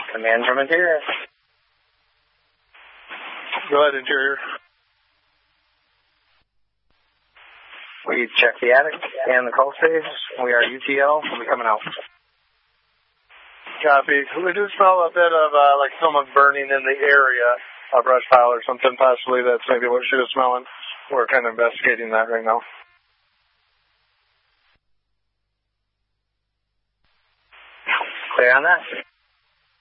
Command from interior. Go ahead, interior. We check the attic and the call stage. We are UTL. We'll be coming out. Copy. We do smell a bit of like someone burning in the area, a brush pile or something possibly. That's maybe what she was smelling. We're kind of investigating that right now. Clear on that?